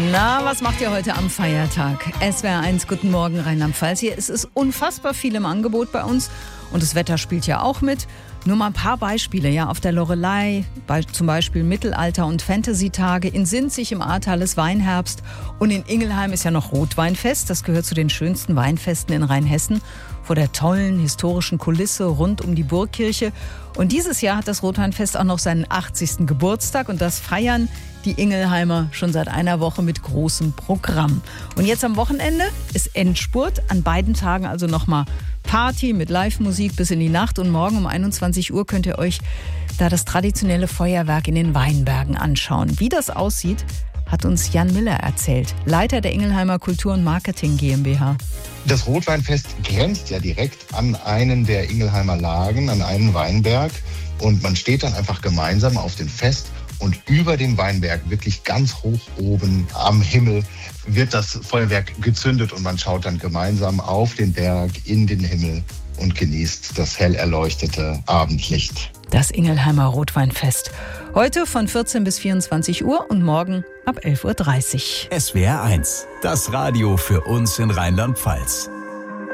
Na, was macht ihr heute am Feiertag? SWR1, guten Morgen Rheinland-Pfalz. Hier ist es unfassbar viel im Angebot bei uns und das Wetter spielt ja auch mit. Nur mal ein paar Beispiele. Ja, auf der Loreley, zum Beispiel Mittelalter- und Fantasy-Tage. In Sinzig im Ahrtal ist Weinherbst und in Ingelheim ist ja noch Rotweinfest. Das gehört zu den schönsten Weinfesten in Rheinhessen. Vor der tollen historischen Kulisse rund um die Burgkirche. Und dieses Jahr hat das Rotweinfest auch noch seinen 80. Geburtstag und das feiern die Ingelheimer schon seit einer Woche mit großem Programm. Und jetzt am Wochenende ist Endspurt. An beiden Tagen also nochmal Party mit Live-Musik bis in die Nacht. Und morgen um 21 Uhr könnt ihr euch da das traditionelle Feuerwerk in den Weinbergen anschauen. Wie das aussieht, hat uns Jan Miller erzählt, Leiter der Ingelheimer Kultur- und Marketing GmbH. Das Rotweinfest grenzt ja direkt an einen der Ingelheimer Lagen, an einen Weinberg. Und man steht dann einfach gemeinsam auf dem Fest. Und über dem Weinberg, wirklich ganz hoch oben am Himmel, wird das Feuerwerk gezündet und man schaut dann gemeinsam auf den Berg, in den Himmel und genießt das hell erleuchtete Abendlicht. Das Ingelheimer Rotweinfest. Heute von 14 bis 24 Uhr und morgen ab 11.30 Uhr. SWR1, das Radio für uns in Rheinland-Pfalz.